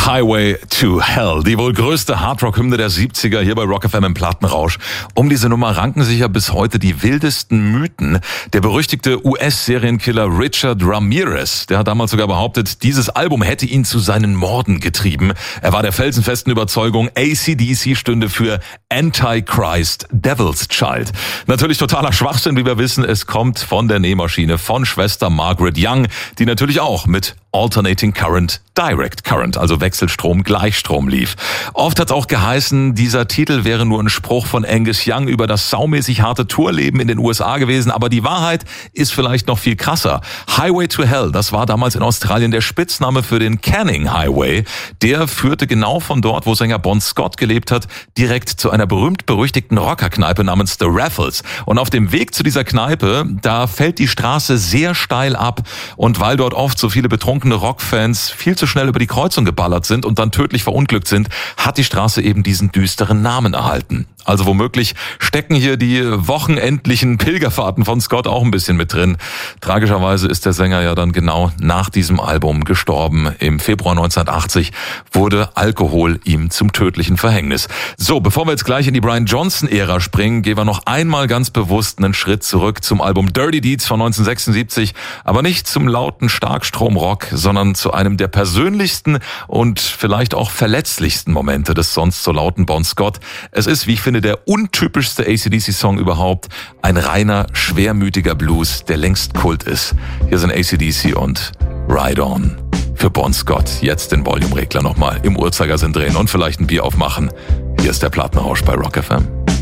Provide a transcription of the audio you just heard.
Highway to Hell, die wohl größte Hardrock-Hymne der 70er hier bei Rock FM im Plattenrausch. Um diese Nummer ranken sich ja bis heute die wildesten Mythen. Der berüchtigte US-Serienkiller Richard Ramirez, der hat damals sogar behauptet, dieses Album hätte ihn zu seinen Morden getrieben. Er war der felsenfesten Überzeugung, AC/DC stünde für Antichrist, Devil's Child. Natürlich totaler Schwachsinn, wie wir wissen. Es kommt von der Nähmaschine von Schwester Margaret Young, die natürlich auch mit Alternating Current, Direct Current, also Wechselstrom, Gleichstrom lief. Oft hat es auch geheißen, dieser Titel wäre nur ein Spruch von Angus Young über das saumäßig harte Tourleben in den USA gewesen, aber die Wahrheit ist vielleicht noch viel krasser. Highway to Hell, das war damals in Australien der Spitzname für den Canning Highway. Der führte genau von dort, wo Sänger Bon Scott gelebt hat, direkt zu einer berühmt-berüchtigten Rockerkneipe namens The Raffles. Und auf dem Weg zu dieser Kneipe, da fällt die Straße sehr steil ab. Und weil dort oft so viele betrunkene Rockfans viel zu schnell über die Kreuzung geballert sind und dann tödlich verunglückt sind, hat die Straße eben diesen düsteren Namen erhalten. Also womöglich stecken hier die wochenendlichen Pilgerfahrten von Scott auch ein bisschen mit drin. Tragischerweise ist der Sänger ja dann genau nach diesem Album gestorben. Im Februar 1980 wurde Alkohol ihm zum tödlichen Verhängnis. So, bevor wir jetzt gleich in die Brian Johnson-Ära springen, gehen wir noch einmal ganz bewusst einen Schritt zurück zum Album Dirty Deeds von 1976, aber nicht zum lauten Starkstromrock, sondern zu einem der persönlichsten und vielleicht auch verletzlichsten Momente des sonst so lauten Bon Scott. Es ist, wie ich finde, der untypischste AC/DC-Song überhaupt. Ein reiner, schwermütiger Blues, der längst Kult ist. Hier sind AC/DC und Ride On. Für Bon Scott. Jetzt den Volume-Regler nochmal im Uhrzeigersinn drehen und vielleicht ein Bier aufmachen. Hier ist der Plattenrausch bei Rock FM.